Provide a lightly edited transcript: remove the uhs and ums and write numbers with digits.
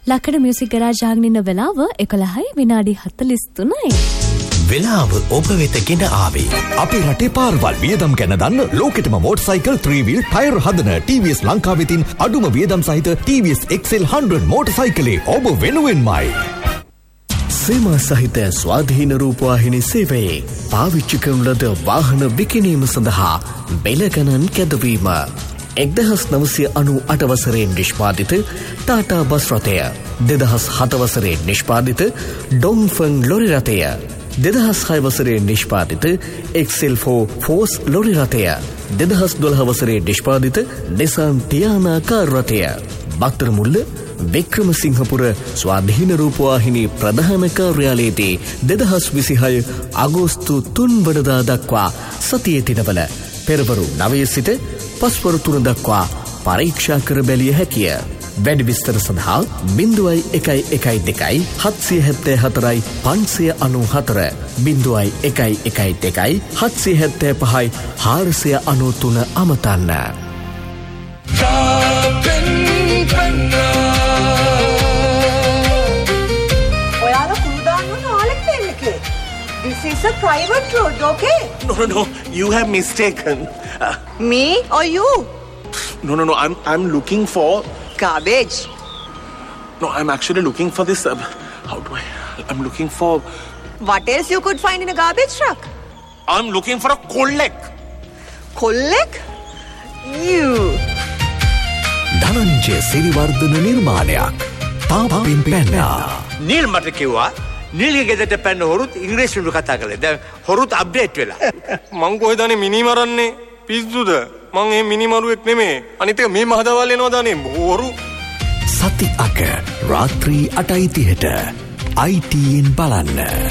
ලක්කඩ music garage ආගෙන ඉන්න වෙලාව 11:43. වෙලාව ඔබ වෙත ගෙන ආවේ. අපේ රටේ පාරවල් වියදම් ගැන දන්න ලෝකෙටම මෝටර්සයිකල් 3-wheel ටයර් හදන TVS ලංකාවේ තින් අඩුම වියදම් සහිත TVS XL 100 මෝටර්සයිකලේ ඔබ වෙනුවෙන්මයි. සීමා සහිත ස්වාධීන රූපවාහිනී සේවයේ පාවිච්චි කරන ලද වාහන විකිණීම සඳහා බෙල ගණන් කැදවීම. 1998 වසරේ නිෂ්පාදිත ටාටා බස් රථය, 2007 වසරේ නිෂ්පාදිත ඩොන්ෆන් ලොරි රථය, 2006 වසරේ නිෂ්පාදිත XL4 ෆෝස් ලොරි රථය, 2012 වසරේ නිෂ්පාදිත නිසාන් ටියානා කාර් රථය. බක්තරමුල්ල වික්‍රමසිංහපුර ස්වාධීන රූපවාහිනී ප්‍රධාන කාර්යාලයේදී 2026 අගෝස්තු 3 වනදා දක්වා සතියේ දිනවල පෙරවරු 9 සිට පස්වරු 3 දක්වා පරීක්ෂා කර බැලිය හැකිය. වැඩි විස්තර සඳහා 0112 774 594 0112 775 493 අමතන්න. This is a private road, okay? No, you have mistaken. Me or you? No, I'm looking for... Garbage. No, I'm actually looking for this... I'm looking for... What else you could find in a garbage truck? I'm looking for a kollek. Kollek? You. Dhananjaya Siriwardena නිර්මාණයක්. පාපින් පැන්නා. නිල් මට කිව්වා නිල්ගේ ගෙදරට පැන්න හොරුත් ඉංග්‍රීසියෙන් කතා කළේ. දැන් හොරුත් update වෙලා. මං කොහෙදනේ මිනි මරන්නේ? පිස්සුද? මං මේ මිනි මරුවෙක් නෙමෙයි. අනිත් එක මේ මහදවල් එනවා දානේ හොරු. සති අග රාත්‍රී 8:30ට ITN බලන්න.